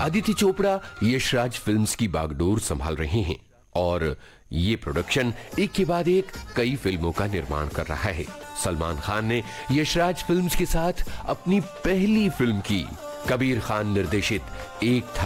Aditya Chopra Yashraj films की बागडोर संभाल रहे हैं और ये प्रोडक्शन एक के बाद एक कई फिल्मों का निर्माण कर रहा है। सलमान खान ने यशराज फिल्म्स के साथ अपनी पहली फिल्म की। कबीर खान निर्देशित एक था